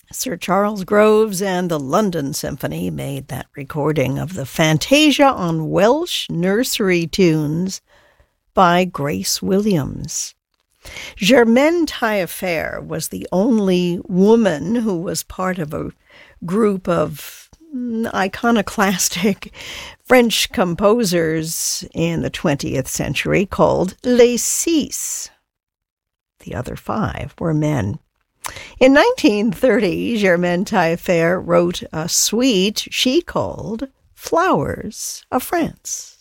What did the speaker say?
Sir Charles Groves and the London Symphony made that recording of the Fantasia on Welsh nursery tunes by Grace Williams. Germaine Taillefer was the only woman who was part of a group of iconoclastic French composers in the 20th century called Les Six. The other 5 were men. In 1930, Germaine Taillefer wrote a suite she called Flowers of France.